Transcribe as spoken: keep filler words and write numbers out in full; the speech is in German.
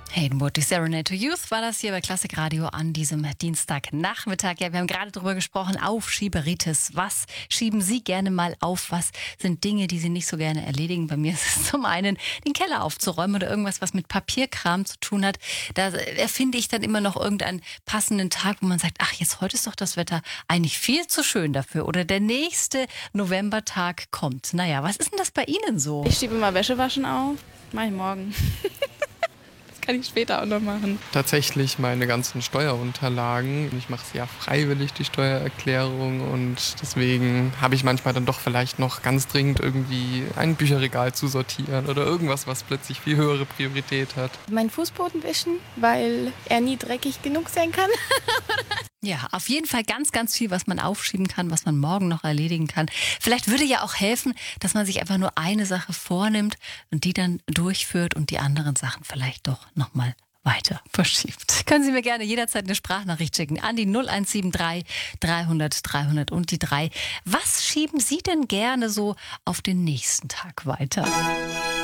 Haydenwood, die Serenade to Youth war das hier bei Klassik Radio an diesem Dienstagnachmittag. Ja, wir haben gerade darüber gesprochen, Aufschieberitis. Was schieben Sie gerne mal auf? Was sind Dinge, die Sie nicht so gerne erledigen? Bei mir ist es zum einen, den Keller aufzuräumen oder irgendwas, was mit Papierkram zu tun hat. Da erfinde ich dann immer noch irgendeinen passenden Tag, wo man sagt, ach, jetzt heute ist doch das Wetter eigentlich viel zu schön dafür. Oder der nächste Novembertag kommt. Naja, was ist denn das bei Ihnen so? Ich schiebe immer Wäsche waschen auf. Mach ich morgen. Kann ich später auch noch machen. Tatsächlich meine ganzen Steuerunterlagen. Ich mache sehr freiwillig die Steuererklärung und deswegen habe ich manchmal dann doch vielleicht noch ganz dringend irgendwie ein Bücherregal zu sortieren oder irgendwas, was plötzlich viel höhere Priorität hat. Meinen Fußboden wischen, weil er nie dreckig genug sein kann. Ja, auf jeden Fall ganz, ganz viel, was man aufschieben kann, was man morgen noch erledigen kann. Vielleicht würde ja auch helfen, dass man sich einfach nur eine Sache vornimmt und die dann durchführt und die anderen Sachen vielleicht doch nochmal weiter verschiebt. Können Sie mir gerne jederzeit eine Sprachnachricht schicken an die null eins sieben drei dreihundert dreihundert und die drei. Was schieben Sie denn gerne so auf den nächsten Tag weiter?